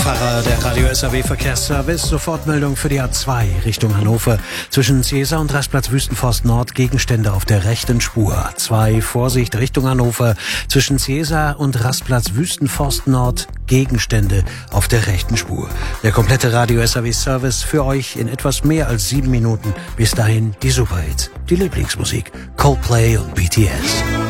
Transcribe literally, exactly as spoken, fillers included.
Fahrer der Radio S A W Verkehrsservice. Sofortmeldung für die A zwei Richtung Hannover. Zwischen Ciesa und Rastplatz Wüstenforst Nord Gegenstände auf der rechten Spur. A zwei Vorsicht Richtung Hannover. Zwischen Ciesa und Rastplatz Wüstenforst Nord Gegenstände auf der rechten Spur. Der komplette Radio S A W Service für euch in etwas mehr als sieben Minuten. Bis dahin die Superhits, die Lieblingsmusik, Coldplay und B T S.